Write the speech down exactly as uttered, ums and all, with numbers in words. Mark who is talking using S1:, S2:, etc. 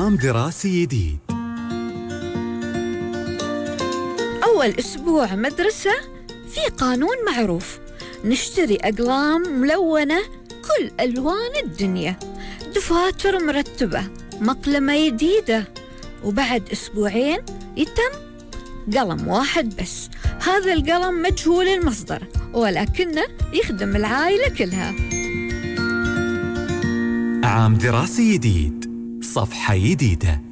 S1: عام دراسي جديد.
S2: أول أسبوع مدرسة في قانون معروف: نشتري أقلام ملونة كل ألوان الدنيا، دفاتر مرتبة، مقلمة جديدة، وبعد أسبوعين يتم قلم واحد بس. هذا القلم مجهول المصدر ولكنه يخدم العائلة كلها.
S1: عام دراسي جديد، صفحة جديدة.